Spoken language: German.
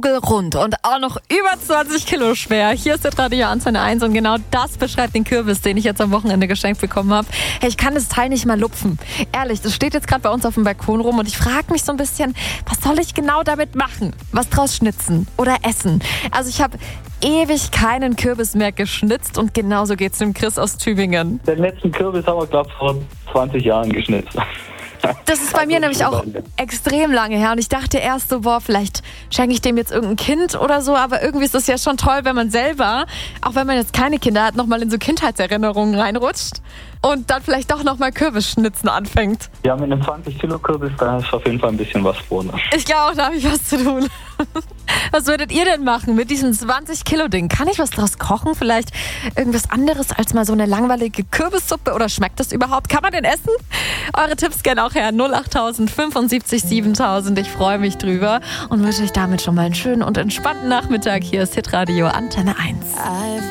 rund und auch noch über 20 Kilo schwer. Hier ist der Radio Antenne 1 und genau das beschreibt den Kürbis, den ich jetzt am Wochenende geschenkt bekommen habe. Hey, ich kann das Teil nicht mal lupfen. Ehrlich, das steht jetzt gerade bei uns auf dem Balkon rum und ich frage mich so ein bisschen, was soll ich genau damit machen? Was draus schnitzen oder essen? Also ich habe ewig keinen Kürbis mehr geschnitzt und genauso geht's dem Chris aus Tübingen. Den letzten Kürbis haben wir, glaube ich, vor 20 Jahren geschnitzt. Das ist bei mir nämlich auch extrem lange her und ich dachte erst so, vielleicht schenke ich dem jetzt irgendein Kind oder so, aber irgendwie ist das ja schon toll, wenn man selber, auch wenn man jetzt keine Kinder hat, nochmal in so Kindheitserinnerungen reinrutscht und dann vielleicht doch nochmal Kürbisschnitzen anfängt. Ja, mit einem 20-Kilo-Kürbis, da ist auf jeden Fall ein bisschen was vor. Ne? Ich glaube auch, da habe ich was zu tun. Was würdet ihr denn machen mit diesem 20-Kilo-Ding? Kann ich was draus kochen? Vielleicht irgendwas anderes als mal so eine langweilige Kürbissuppe? Oder schmeckt das überhaupt? Kann man den essen? Eure Tipps gerne auch her. 08000 75 7000. Ich freue mich drüber und wünsche euch damit schon mal einen schönen und entspannten Nachmittag. Hier ist Hitradio Antenne 1.